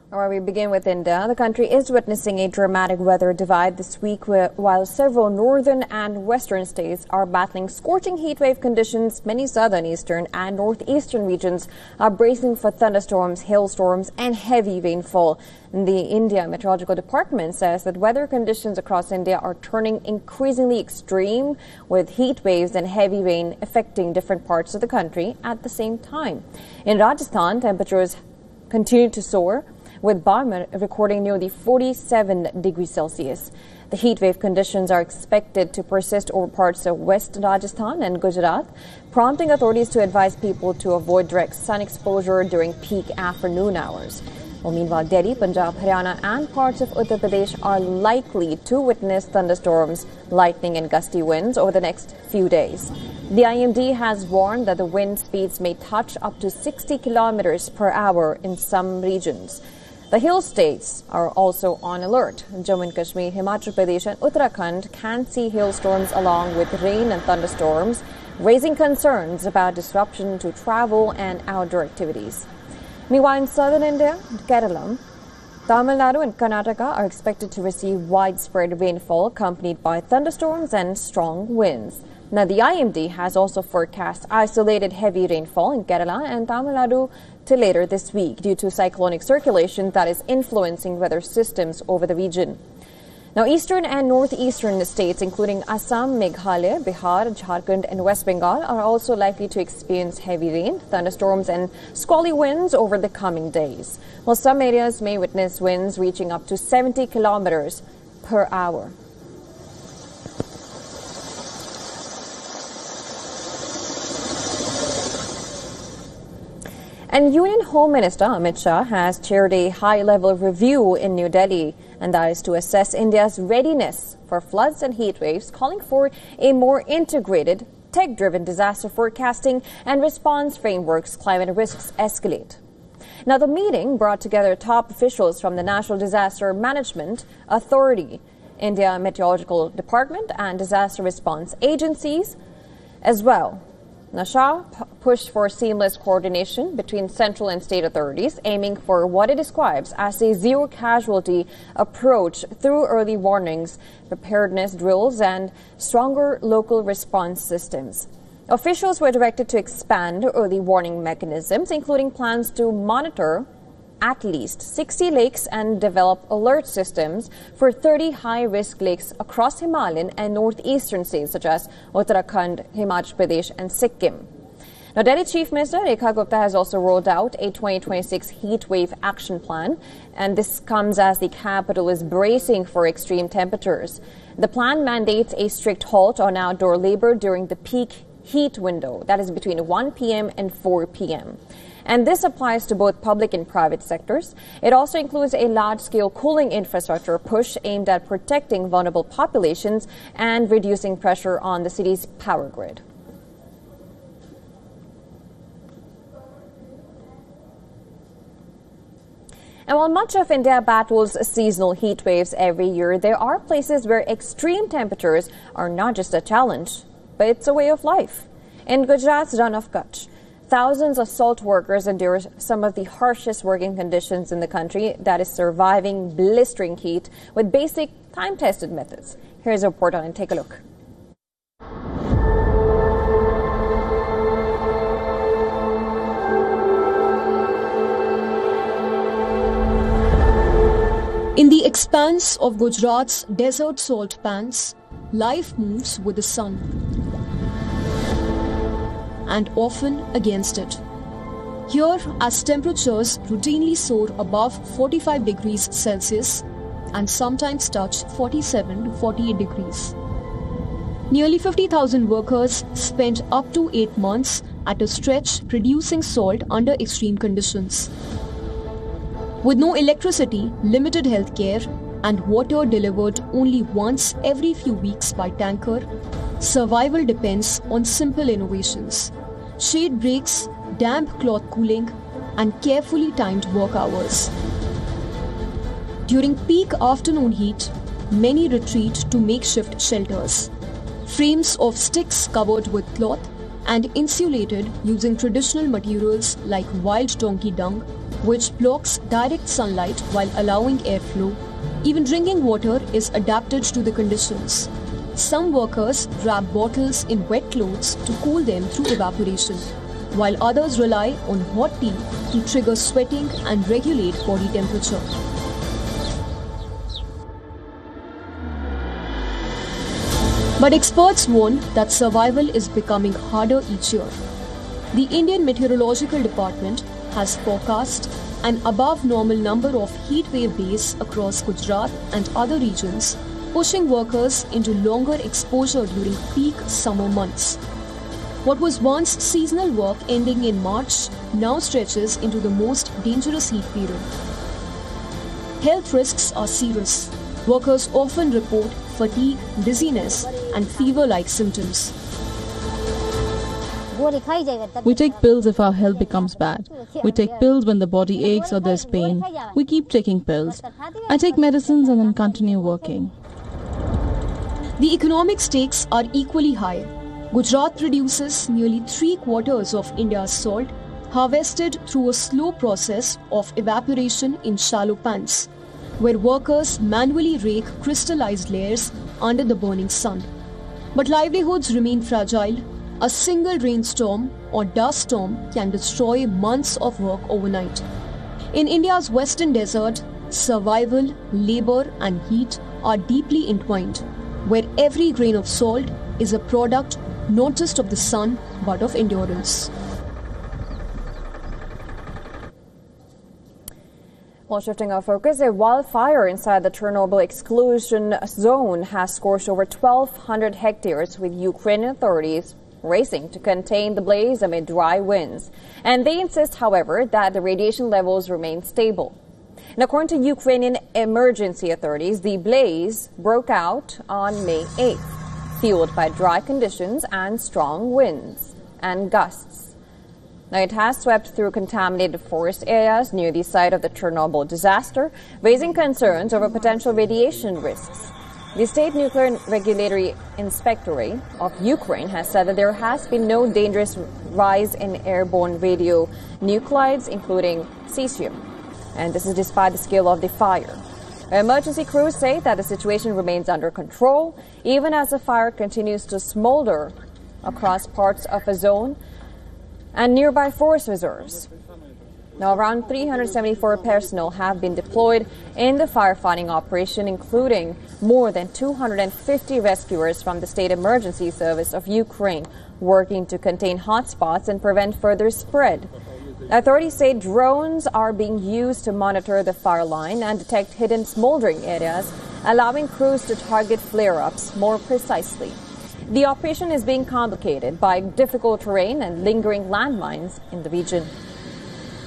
All right, we begin with India. The country is witnessing a dramatic weather divide this week while several northern and western states are battling scorching heat wave conditions. Many southern, eastern and northeastern regions are bracing for thunderstorms, hailstorms and heavy rainfall. The India Meteorological Department says that weather conditions across India are turning increasingly extreme, with heat waves and heavy rain affecting different parts of the country at the same time. In Rajasthan, temperatures continue to soar, with Barmer recording nearly 47 degrees Celsius. The heat wave conditions are expected to persist over parts of West Rajasthan and Gujarat, prompting authorities to advise people to avoid direct sun exposure during peak afternoon hours. Well, meanwhile, Delhi, Punjab, Haryana and parts of Uttar Pradesh are likely to witness thunderstorms, lightning and gusty winds over the next few days. The IMD has warned that the wind speeds may touch up to 60 kilometers per hour in some regions. The hill states are also on alert. Jammu and Kashmir, Himachal Pradesh and Uttarakhand can see hailstorms along with rain and thunderstorms, raising concerns about disruption to travel and outdoor activities. Meanwhile, in southern India, Kerala, Tamil Nadu and Karnataka are expected to receive widespread rainfall accompanied by thunderstorms and strong winds. Now, the IMD has also forecast isolated heavy rainfall in Kerala and Tamil Nadu till later this week due to cyclonic circulation that is influencing weather systems over the region. Now, eastern and northeastern states, including Assam, Meghalaya, Bihar, Jharkhand and West Bengal, are also likely to experience heavy rain, thunderstorms and squally winds over the coming days. While some areas may witness winds reaching up to 70 kilometers per hour. And Union Home Minister Amit Shah has chaired a high-level review in New Delhi, and that is to assess India's readiness for floods and heat waves, calling for a more integrated, tech-driven disaster forecasting and response frameworks climate risks escalate. Now, the meeting brought together top officials from the National Disaster Management Authority, India Meteorological Department and disaster response agencies as well. Now, Shah pushed for seamless coordination between central and state authorities, aiming for what it describes as a zero-casualty approach through early warnings, preparedness drills, and stronger local response systems. Officials were directed to expand early warning mechanisms, including plans to monitor at least 60 lakes and develop alert systems for 30 high-risk lakes across Himalayan and northeastern states such as Uttarakhand, Himachal Pradesh and Sikkim. Now, Delhi Chief Minister Rekha Gupta has also rolled out a 2026 heat wave action plan, and this comes as the capital is bracing for extreme temperatures. The plan mandates a strict halt on outdoor labor during the peak heat window, that is between 1 p.m. and 4 p.m. And this applies to both public and private sectors. It also includes a large-scale cooling infrastructure push aimed at protecting vulnerable populations and reducing pressure on the city's power grid. And while much of India battles seasonal heat waves every year, there are places where extreme temperatures are not just a challenge, but it's a way of life. In Gujarat's Rann of Kutch, thousands of salt workers endure some of the harshest working conditions in the country, that is surviving blistering heat with basic time-tested methods. Here's a report on it. Take a look. In the expanse of Gujarat's desert salt pans, life moves with the sun, and often against it. Here, as temperatures routinely soar above 45 degrees Celsius and sometimes touch 47 to 48 degrees. Nearly 50,000 workers spent up to 8 months at a stretch producing salt under extreme conditions. With no electricity, limited healthcare, and water delivered only once every few weeks by tanker, survival depends on simple innovations: shade breaks, damp cloth cooling, and carefully timed work hours. During peak afternoon heat, many retreat to makeshift shelters. Frames of sticks covered with cloth and insulated using traditional materials like wild donkey dung which blocks direct sunlight while allowing airflow. Even drinking water is adapted to the conditions. Some workers wrap bottles in wet clothes to cool them through evaporation, while others rely on hot tea to trigger sweating and regulate body temperature. But experts warn that survival is becoming harder each year. The Indian Meteorological Department has forecast an above normal number of heat wave days across Gujarat and other regions, pushing workers into longer exposure during peak summer months. What was once seasonal work ending in March now stretches into the most dangerous heat period. Health risks are serious. Workers often report fatigue, dizziness, and fever-like symptoms. We take pills if our health becomes bad. We take pills when the body aches or there's pain. We keep taking pills. I take medicines and then continue working. The economic stakes are equally high. Gujarat produces nearly 3/4 of India's salt, harvested through a slow process of evaporation in shallow pans, where workers manually rake crystallized layers under the burning sun. But livelihoods remain fragile. A single rainstorm or dust storm can destroy months of work overnight. In India's western desert, survival, labor, and heat are deeply entwined, where every grain of salt is a product not just of the sun but of endurance. Well, shifting our focus, a wildfire inside the Chernobyl exclusion zone has scorched over 1,200 hectares, with Ukrainian authorities racing to contain the blaze amid dry winds. And they insist, however, that the radiation levels remain stable. And according to Ukrainian emergency authorities, the blaze broke out on May 8th, fueled by dry conditions and strong winds and gusts. Now, it has swept through contaminated forest areas near the site of the Chernobyl disaster, raising concerns over potential radiation risks. The State Nuclear Regulatory Inspectorate of Ukraine has said that there has been no dangerous rise in airborne radionuclides, including cesium. And this is despite the scale of the fire. Emergency crews say that the situation remains under control, even as the fire continues to smolder across parts of a zone and nearby forest reserves. Now, around 374 personnel have been deployed in the firefighting operation, including more than 250 rescuers from the State Emergency Service of Ukraine, working to contain hotspots and prevent further spread. Authorities say drones are being used to monitor the fire line and detect hidden smoldering areas, allowing crews to target flare-ups more precisely. The operation is being complicated by difficult terrain and lingering landmines in the region.